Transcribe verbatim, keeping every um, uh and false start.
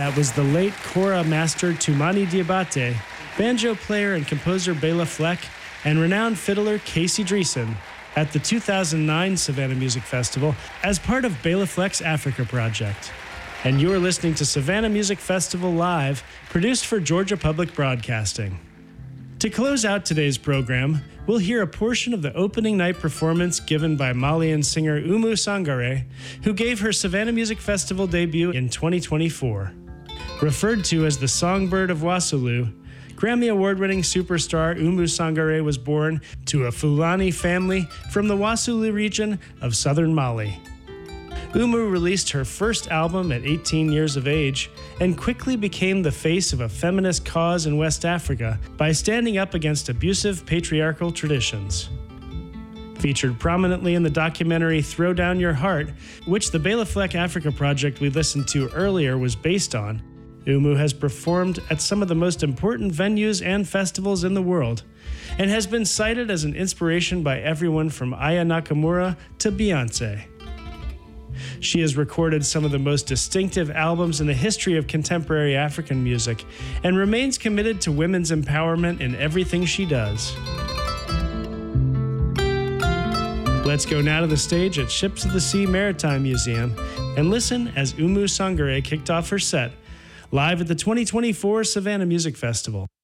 That was the late Kora master Toumani Diabate, banjo player and composer Bela Fleck, and renowned fiddler Casey Dreesen at the two thousand nine Savannah Music Festival as part of Bela Fleck's Africa Project. And you're listening to Savannah Music Festival Live, produced for Georgia Public Broadcasting. To close out today's program, we'll hear a portion of the opening night performance given by Malian singer Oumou Sangaré, who gave her Savannah Music Festival debut in twenty twenty-four. Referred to as the Songbird of Wassoulou, Grammy Award-winning superstar Oumou Sangaré was born to a Fulani family from the Wassoulou region of southern Mali. Oumou released her first album at eighteen years of age and quickly became the face of a feminist cause in West Africa by standing up against abusive patriarchal traditions. Featured prominently in the documentary Throw Down Your Heart, which the Bela Fleck Africa Project we listened to earlier was based on, Oumou has performed at some of the most important venues and festivals in the world and has been cited as an inspiration by everyone from Aya Nakamura to Beyoncé. She has recorded some of the most distinctive albums in the history of contemporary African music and remains committed to women's empowerment in everything she does. Let's go now to the stage at Ships of the Sea Maritime Museum and listen as Oumou Sangaré kicked off her set live at the twenty twenty-four Savannah Music Festival.